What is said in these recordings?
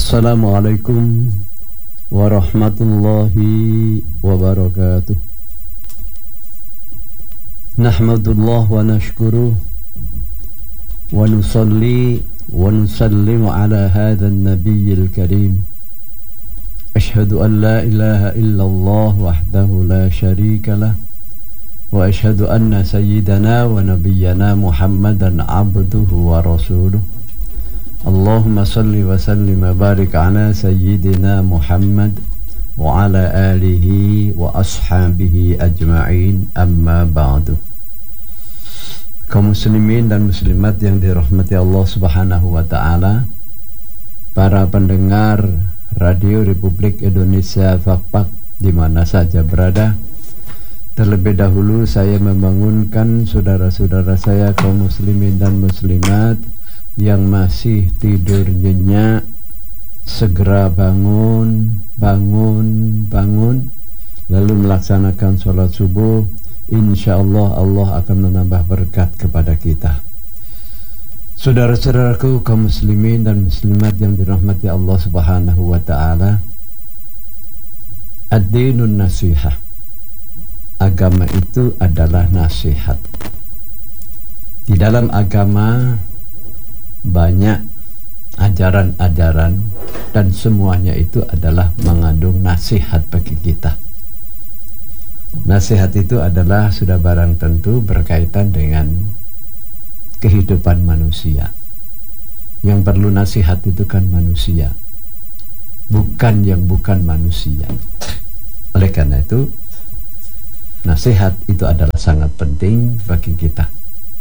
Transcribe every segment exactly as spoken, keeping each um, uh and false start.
Assalamualaikum warahmatullahi wabarakatuh. Nahmadullah wa nashkuruh wa nusalli wa nusallimu ala hadha an-nabiyyil karim. Ashhadu an la ilaha illallah wahdahu la sharika lah wa ashhadu anna sayyidana wa nabiyyana Muhammadan abduhu wa rasuluh. Allahumma salli wa sallim wa barik ala sayyidina Muhammad wa ala alihi wa ashabihi ajma'in, amma ba'du. Kaum muslimin dan muslimat yang dirahmati Allah subhanahu wa ta'ala, para pendengar Radio Republik Indonesia Fakpak di mana saja berada, terlebih dahulu saya membangunkan saudara-saudara saya kaum muslimin dan muslimat yang masih tidur nyenyak, segera bangun, bangun, bangun, lalu melaksanakan sholat subuh. InsyaAllah Allah akan menambah berkat kepada kita. Saudara-saudaraku kaum muslimin dan muslimat yang dirahmati Allah subhanahu wa ta'ala, ad-dinun nasihah, agama itu adalah nasihat. Di dalam agama banyak ajaran-ajaran dan semuanya itu adalah mengandung nasihat bagi kita. Nasihat itu adalah sudah barang tentu berkaitan dengan kehidupan manusia. Yang perlu nasihat itu kan manusia, bukan yang bukan manusia. Oleh karena itu, nasihat itu adalah sangat penting bagi kita.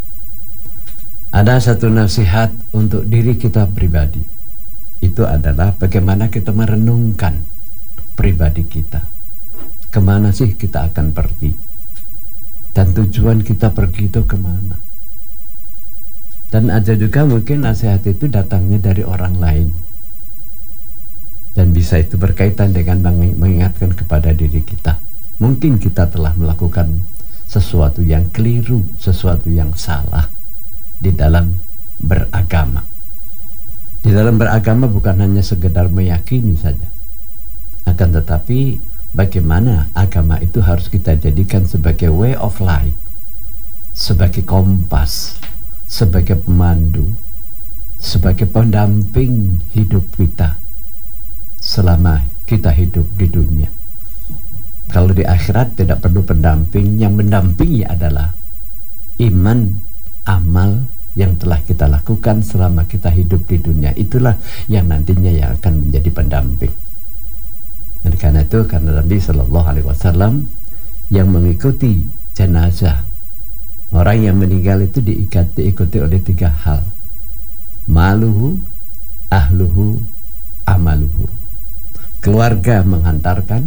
Ada satu nasihat untuk diri kita pribadi. Itu adalah bagaimana kita merenungkan pribadi kita. Kemana sih kita akan pergi? Dan tujuan kita pergi itu kemana? Dan ada juga mungkin nasihat itu datangnya dari orang lain. Dan bisa itu berkaitan dengan mengingatkan kepada diri kita. Mungkin kita telah melakukan sesuatu yang keliru, sesuatu yang salah di dalam beragama. Di dalam beragama bukan hanya sekedar meyakini saja, akan tetapi bagaimana agama itu harus kita jadikan sebagai way of life, sebagai kompas, sebagai pemandu, sebagai pendamping hidup kita selama kita hidup di dunia. Kalau di akhirat tidak perlu pendamping, yang mendampingi adalah iman, amal yang telah kita lakukan selama kita hidup di dunia. Itulah yang nantinya yang akan menjadi pendamping. Dan karena itu, karena Nabi Shallallahu Alaihi Wasallam yang mengikuti jenazah, orang yang meninggal itu diikat, diikuti oleh tiga hal: maluhu, ahluhu, amaluhu. Keluarga menghantarkan,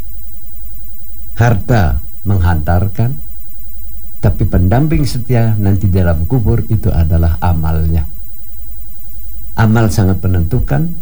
harta menghantarkan, tapi pendamping setia nanti dalam kubur itu adalah amalnya. Amal sangat menentukan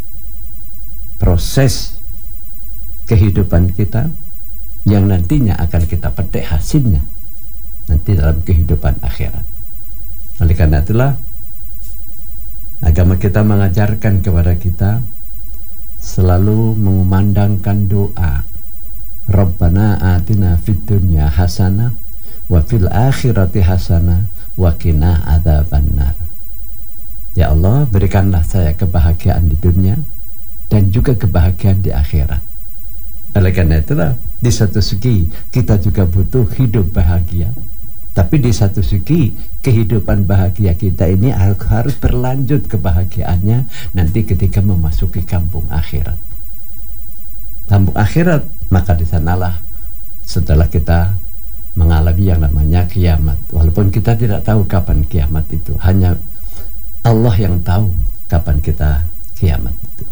proses kehidupan kita yang nantinya akan kita petik hasilnya nanti dalam kehidupan akhirat. Oleh karena itulah agama kita mengajarkan kepada kita selalu mengumandangkan doa, Rabbana atina fid dunya hasanah wa fil akhirati hasanah wa qina adzabannar. Ya Allah, berikanlah saya kebahagiaan di dunia dan juga kebahagiaan di akhirat. Oleh karena itulah, di satu segi kita juga butuh hidup bahagia, tapi di satu segi kehidupan bahagia kita ini harus berlanjut kebahagiaannya nanti ketika memasuki kampung akhirat. Kampung akhirat, maka di sanalah setelah kita mengalami yang namanya kiamat. Walaupun kita tidak tahu kapan kiamat itu, hanya Allah yang tahu kapan kita kiamat itu.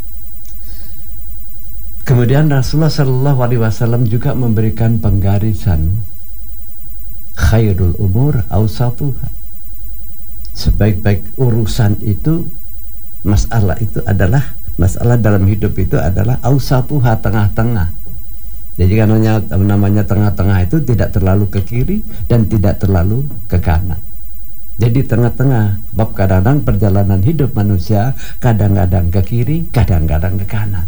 Kemudian Rasulullah Shallallahu Alaihi Wasallam juga memberikan penggarisan khairul umur awsatuha. Sebaik-baik urusan itu, masalah itu adalah masalah dalam hidup itu adalah awsatuha, tengah-tengah. Jadi karena namanya tengah-tengah itu tidak terlalu ke kiri dan tidak terlalu ke kanan. Jadi tengah-tengah, sebab kadang-kadang perjalanan hidup manusia kadang-kadang ke kiri, kadang-kadang ke kanan.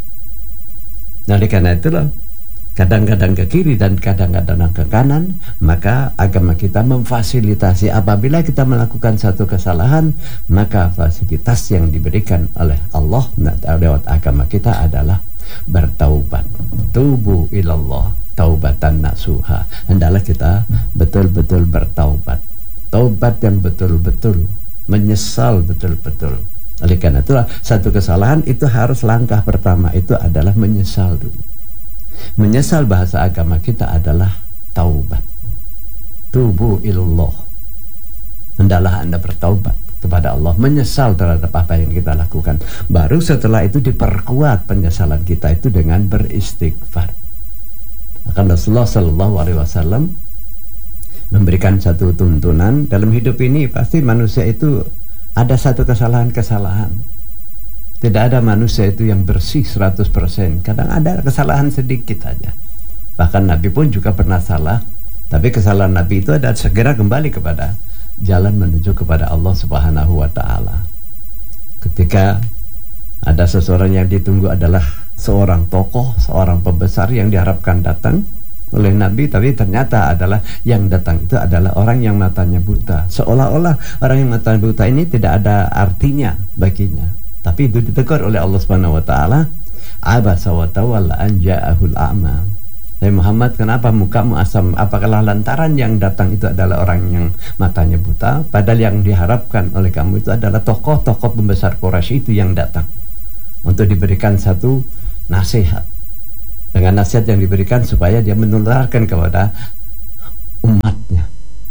Nah, oleh karena itulah kadang-kadang ke kiri dan kadang-kadang ke kanan, maka agama kita memfasilitasi apabila kita melakukan satu kesalahan, maka fasilitas yang diberikan oleh Allah lewat agama kita adalah bertaubat. Tubu ilallah taubatan nasuha. Hendaklah kita betul-betul bertaubat. Taubat yang betul-betul, menyesal betul-betul. Oleh karena itulah satu kesalahan itu harus langkah pertama itu adalah menyesal dulu. Menyesal bahasa agama kita adalah taubat. Tubu ilallah. Hendaklah Anda bertaubat kepada Allah, menyesal terhadap apa yang kita lakukan. Baru setelah itu diperkuat penyesalan kita itu dengan beristighfar. Akan Rasulullah Shallallahu Alaihi Wasallam memberikan satu tuntunan dalam hidup ini. Pasti manusia itu ada satu kesalahan-kesalahan. Tidak ada manusia itu yang bersih seratus persen. Kadang ada kesalahan sedikit aja. Bahkan Nabi pun juga pernah salah. Tapi kesalahan Nabi itu ada segera kembali kepada jalan menuju kepada Allah Subhanahu wa Ta'ala. Ketika ada seseorang yang ditunggu adalah seorang tokoh, seorang pembesar yang diharapkan datang oleh Nabi, tapi ternyata adalah yang datang itu adalah orang yang matanya buta. Seolah-olah orang yang matanya buta ini tidak ada artinya baginya. Tapi itu ditegur oleh Allah Subhanahu wa Ta'ala. Abasa wa tawalla an ja'ahul a'ma. Hai Muhammad, kenapa mukamu asam? Apakah lantaran yang datang itu adalah orang yang matanya buta, padahal yang diharapkan oleh kamu itu adalah tokoh-tokoh pembesar Quraisy itu yang datang untuk diberikan satu nasihat. Dengan nasihat yang diberikan supaya dia menularkan kepada umatnya.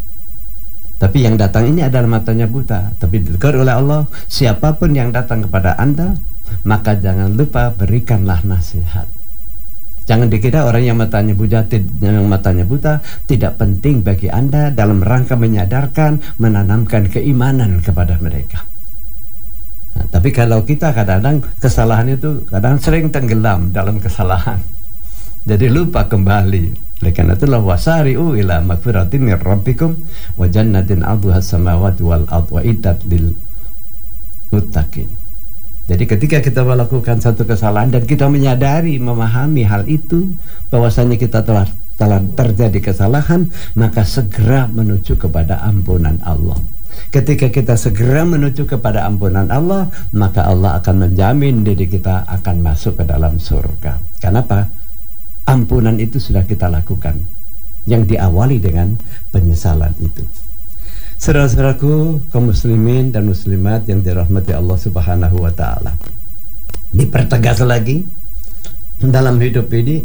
Tapi yang datang ini adalah matanya buta. Tapi ditegur oleh Allah, siapapun yang datang kepada Anda, maka jangan lupa berikanlah nasihat. Jangan dikira orang yang matanya buta, yang matanya buta tidak penting bagi Anda dalam rangka menyadarkan, menanamkan keimanan kepada mereka. Nah, tapi kalau kita kadang-kadang kesalahan itu kadang sering tenggelam dalam kesalahan. Jadi lupa kembali. Oleh karena itulah wasari'u ila magfiratin mir rabbikum wa jannatin 'arduhas samawati wal ardh wa iddat lil muttaqin. Jadi ketika kita melakukan satu kesalahan dan kita menyadari, memahami hal itu, bahwasanya kita telah telah terjadi kesalahan, maka segera menuju kepada ampunan Allah. Ketika kita segera menuju kepada ampunan Allah, maka Allah akan menjamin diri kita akan masuk ke dalam surga. Kenapa? Ampunan itu sudah kita lakukan, yang diawali dengan penyesalan itu. Saudara-saudaraku, kaum muslimin dan muslimat yang dirahmati Allah Subhanahu wa Ta'ala, dipertegas lagi dalam hidup ini,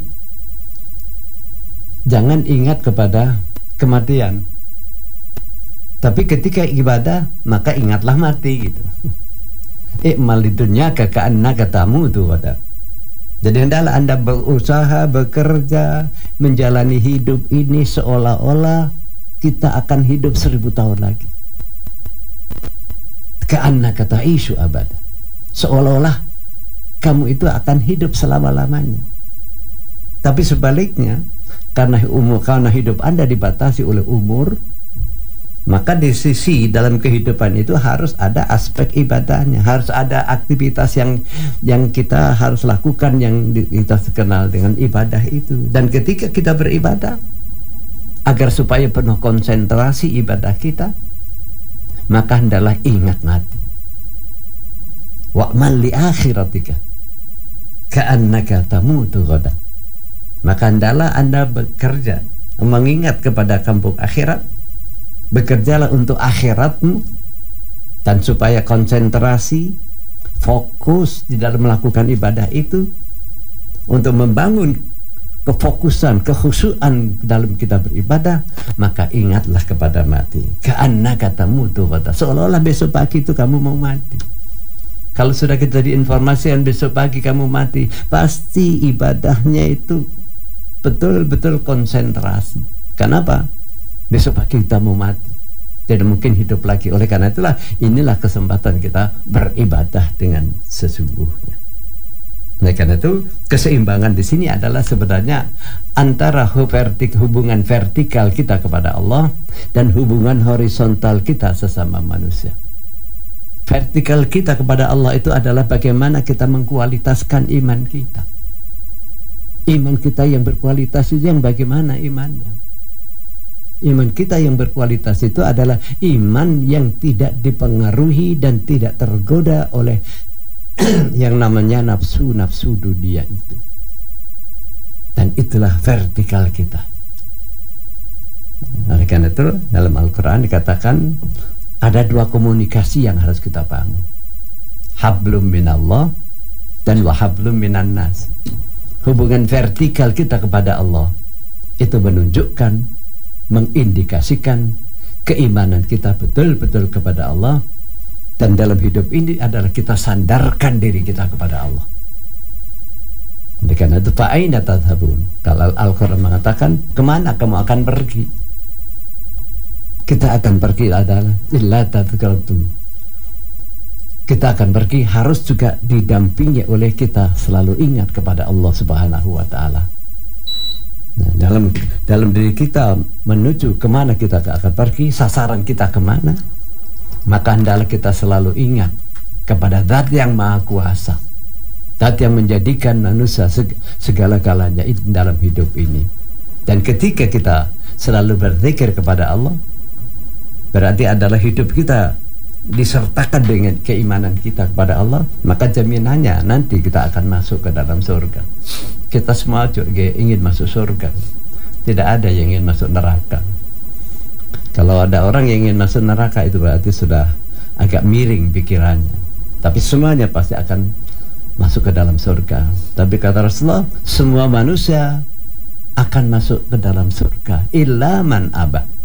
jangan ingat kepada kematian, tapi ketika ibadah maka ingatlah mati gitu. I'mal lidunya ka'annaka tamutu wada. Jadi hendaklah Anda berusaha, bekerja, menjalani hidup ini seolah-olah kita akan hidup seribu tahun lagi. Ka'annaka ta'ishu abada. Seolah-olah kamu itu akan hidup selama-lamanya. Tapi sebaliknya, karena umur, karena hidup Anda dibatasi oleh umur, maka di sisi dalam kehidupan itu harus ada aspek ibadahnya, harus ada aktivitas yang yang kita harus lakukan, yang kita kenal dengan ibadah itu. Dan ketika kita beribadah, agar supaya penuh konsentrasi ibadah kita, maka hendaklah ingat mati. Wa'mal li akhiratika ka'annaka tamutu ghadan. Maka hendaklah Anda bekerja, mengingat kepada kampung akhirat. Bekerjalah untuk akhiratmu, dan supaya konsentrasi, fokus di dalam melakukan ibadah itu, untuk membangun kefokusan, kekhusyuan dalam kita beribadah, maka ingatlah kepada mati. Ka'annaka tamutu ghadan. Seolah-olah besok pagi itu kamu mau mati. Kalau sudah kita diinformasikan besok pagi kamu mati, pasti ibadahnya itu betul-betul konsentrasi. Kenapa? Besok pagi kita mau mati, tidak mungkin hidup lagi. Oleh karena itulah inilah kesempatan kita beribadah dengan sesungguhnya. Nah, karena itu keseimbangan di sini adalah sebenarnya antara vertik, hubungan vertikal kita kepada Allah dan hubungan horizontal kita sesama manusia. Vertikal kita kepada Allah itu adalah bagaimana kita mengkualitaskan iman kita. Iman kita yang berkualitas itu yang bagaimana imannya? Iman kita yang berkualitas itu adalah iman yang tidak dipengaruhi dan tidak tergoda oleh yang namanya nafsu-nafsu dunia itu. Dan itulah vertikal kita. Oleh karena itu dalam Al-Quran dikatakan ada dua komunikasi yang harus kita bangun. Hablum minallah dan wahablum minan nas. Hubungan vertikal kita kepada Allah itu menunjukkan, mengindikasikan keimanan kita betul-betul kepada Allah. Dan dalam hidup ini adalah kita sandarkan diri kita kepada Allah. Karena itu fa'aina tadhhabun. Kalau Al-Quran mengatakan kemana kamu akan pergi, kita akan pergi adalah illa tadhkartum. Kita akan pergi harus juga didampingi oleh kita selalu ingat kepada Allah Subhanahu wa ta'ala. Nah, dalam dalam diri kita menuju kemana kita akan pergi, sasaran kita kemana, maka hendaklah kita selalu ingat kepada Zat yang Maha Kuasa, Zat yang menjadikan manusia segala-galanya dalam hidup ini. Dan ketika kita selalu berzikir kepada Allah, berarti adalah hidup kita disertakan dengan keimanan kita kepada Allah, maka jaminannya nanti kita akan masuk ke dalam surga. Kita semua juga ingin masuk surga, tidak ada yang ingin masuk neraka. Kalau ada orang yang ingin masuk neraka itu berarti sudah agak miring pikirannya. Tapi semuanya pasti akan masuk ke dalam surga. Tapi kata Rasulullah, semua manusia akan masuk ke dalam surga illa man aba.